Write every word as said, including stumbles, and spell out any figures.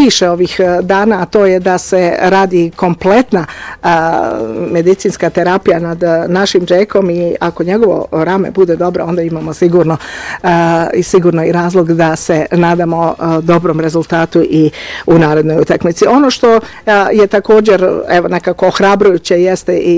piše ovih dana, a to je da se radi kompletna medicinska terapija nad našim Džekom i ako njegovo rame bude dobro, onda imamo sigurno i sigurno i razlog da se nadamo dobrom rezultatu i u narednoj utakmici. Ono što je također evo nekako ohrabrujuće jeste i